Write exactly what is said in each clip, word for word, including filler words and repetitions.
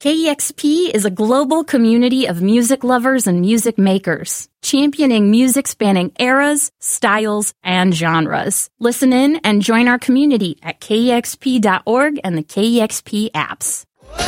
K E X P is a global community of music lovers and music makers, championing music spanning eras, styles, and genres. Listen in and join our community at K E X P dot org and the K E X P apps.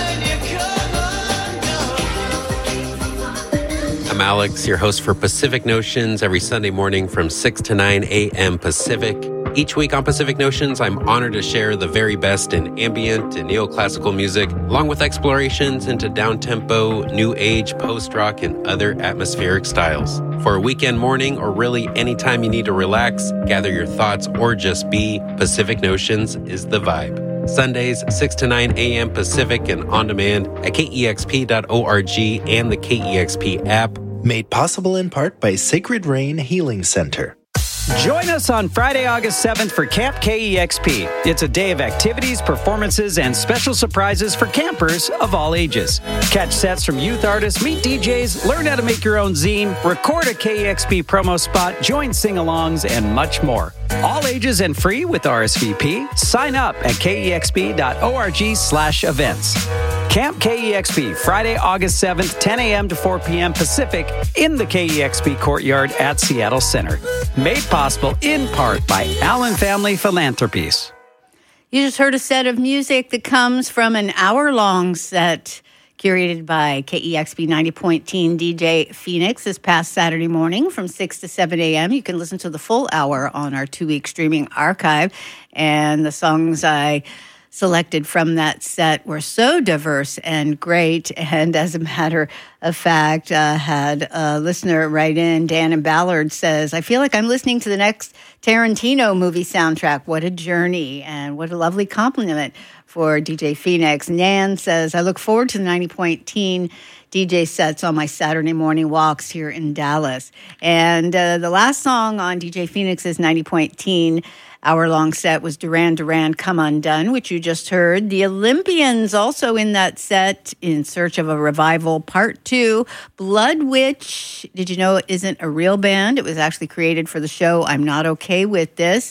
I'm Alex, your host for Pacific Notions, every Sunday morning from six to nine a.m. Pacific. Each week on Pacific Notions, I'm honored to share the very best in ambient and neoclassical music, along with explorations into down-tempo, new age, post-rock, and other atmospheric styles. For a weekend morning, or really anytime you need to relax, gather your thoughts, or just be, Pacific Notions is the vibe. Sundays, six to nine a.m. Pacific and on demand at K E X P dot org and the K E X P app. Made possible in part by Sacred Rain Healing Center. Join us on Friday, August seventh for Camp K E X P. It's a day of activities, performances, and special surprises for campers of all ages. Catch sets from youth artists, meet D Js, learn how to make your own zine, record a K E X P promo spot, join sing-alongs, and much more. All ages and free with R S V P. Sign up at K E X P dot org slash events. Camp K E X P, Friday, August seventh, ten a.m. to four p.m. Pacific in the K E X P courtyard at Seattle Center. Made possible in part by Allen Family Philanthropies. You just heard a set of music that comes from an hour-long set curated by K E X P ninety point one D J Phoenix this past Saturday morning from six to seven a.m. You can listen to the full hour on our two-week streaming archive. And the songs I selected from that set were so diverse and great. And as a matter of fact, uh, had a listener write in, Dan and Ballard says, I feel like I'm listening to the next Tarantino movie soundtrack. What a journey, and what a lovely compliment for D J Phoenix. Nan says, I look forward to the ninety point one D J sets on my Saturday morning walks here in Dallas. And uh, the last song on D J Phoenix's ninety point one hour-long set was Duran Duran, Come Undone, which you just heard. The Olympians also in that set, In Search of a Revival, Part two. Blood Witch, did you know it isn't a real band? It was actually created for the show I'm Not Okay With This.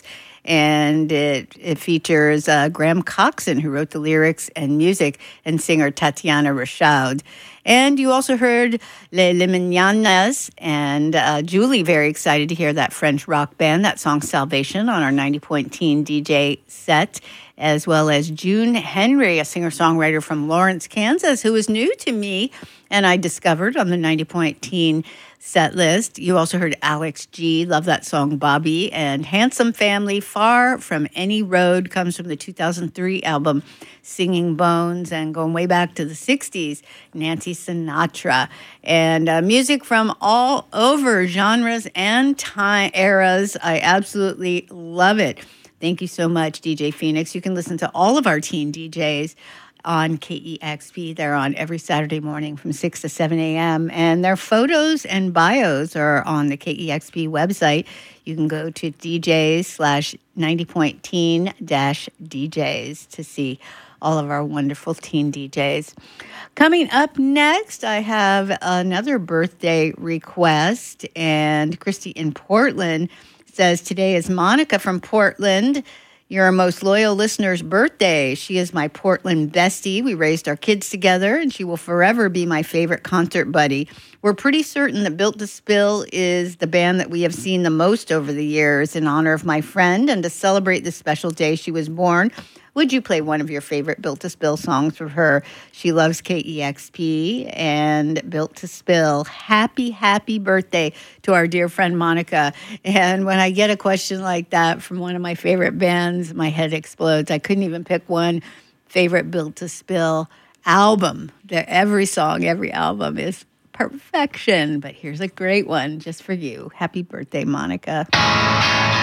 And it, it features uh, Graham Coxon, who wrote the lyrics and music, and singer Tatiana Rashad. And you also heard Les Lemonianas, and uh, Julie, very excited to hear that French rock band, that song Salvation, on our ninety point one D J set, as well as June Henry, a singer-songwriter from Lawrence, Kansas, who was new to me, and I discovered on the ninety point one set list. You also heard Alex G. Love that song, Bobby. And Handsome Family, Far From Any Road, comes from the two thousand three album Singing Bones, and going way back to the sixties, Nancy Sinatra. And uh, music from all over genres and time eras. I absolutely love it. Thank you so much, D J Phoenix. You can listen to all of our teen D Js on K E X P. They're on every Saturday morning from six to seven a.m. And their photos and bios are on the K E X P website. You can go to D Js slash ninety point one dash D Js to see all of our wonderful teen D Js. Coming up next, I have another birthday request. And Christy in Portland says, today is Monica from Portland, your most loyal listener's birthday. She is my Portland bestie. We raised our kids together, and she will forever be my favorite concert buddy. We're pretty certain that Built to Spill is the band that we have seen the most over the years. In honor of my friend and to celebrate the special day she was born, would you play one of your favorite Built to Spill songs for her? She loves K E X P and Built to Spill. Happy, happy birthday to our dear friend Monica. And when I get a question like that from one of my favorite bands, my head explodes. I couldn't even pick one favorite Built to Spill album. Every song, every album is perfection. But here's a great one just for you. Happy birthday, Monica.